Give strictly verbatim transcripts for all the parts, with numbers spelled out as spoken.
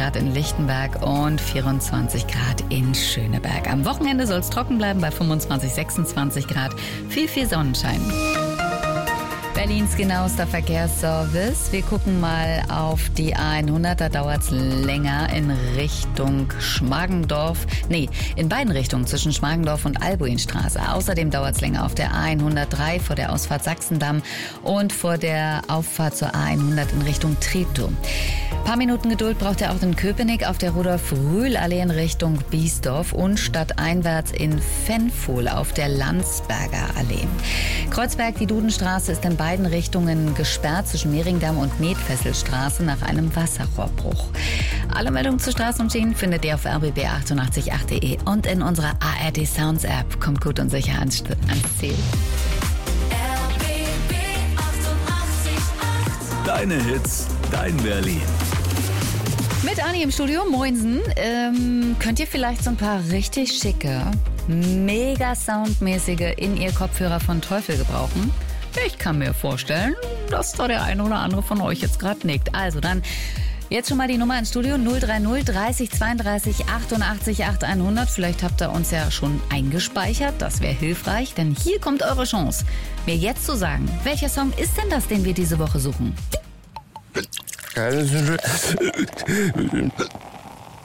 Grad in Lichtenberg und vierundzwanzig Grad in Schöneberg. Am Wochenende soll es trocken bleiben bei fünfundzwanzig, sechsundzwanzig Grad. Viel, viel Sonnenschein. Berlins genauester Verkehrsservice. Wir gucken mal auf die A hundert, da dauert es länger in Richtung Schmargendorf. Nee, in beiden Richtungen, zwischen Schmargendorf und Albuinstraße. Außerdem dauert es länger auf der A hundertdrei vor der Ausfahrt Sachsendam und vor der Auffahrt zur A hundert in Richtung Treptow. Ein paar Minuten Geduld braucht ihr auch in Köpenick auf der Rudolf-Rühl-Allee in Richtung Biesdorf und stadteinwärts in Fenfohl auf der Landsberger Allee. Kreuzberg, die Dudenstraße ist in beiden Richtungen gesperrt zwischen Mehringdamm und Metfesselstraße nach einem Wasserrohrbruch. Alle Meldungen zu Straßen und Schienen findet ihr auf r b b achtundachtzig punkt acht punkt de und in unserer A R D Sounds App. Kommt gut und sicher ans, ans Ziel. R B B achtundachtzig Komma acht. Deine Hits, dein Berlin. Mit Anni im Studio, moinsen. Ähm, könnt ihr vielleicht so ein paar richtig schicke, mega soundmäßige In-Ear-Kopfhörer von Teufel gebrauchen? Ich kann mir vorstellen, dass da der eine oder andere von euch jetzt gerade nickt. Also dann jetzt schon mal die Nummer ins Studio null drei null dreißig zweiunddreißig achtundachtzig acht hundert. Vielleicht habt ihr uns ja schon eingespeichert, das wäre hilfreich, denn hier kommt eure Chance, mir jetzt zu sagen, welcher Song ist denn das, den wir diese Woche suchen?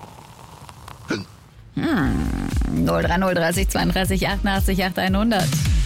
Hm, null drei null dreißig zweiunddreißig achtundachtzig acht hundert.